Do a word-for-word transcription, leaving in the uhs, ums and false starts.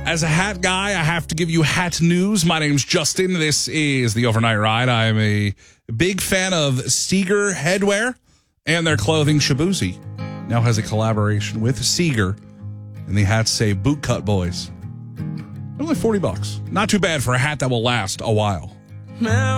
As a hat guy, I have to give you hat news. My name's Justin. This is the Overnight Ride. I am a big fan of Seeger Headwear and their clothing. Shabuzi now has a collaboration with Seeger, and the hats say Bootcut Boys. Only forty bucks. Not too bad for a hat that will last a while.